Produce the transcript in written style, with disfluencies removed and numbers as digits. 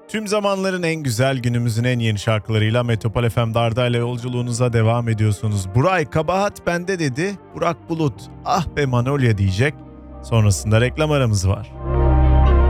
Tüm zamanların en güzel, günümüzün en yeni şarkılarıyla Metropol FM'de Arda ile yolculuğunuza devam ediyorsunuz. Buray kabahat bende dedi, Burak Bulut ah be Manolya diyecek. Sonrasında reklam aramız var.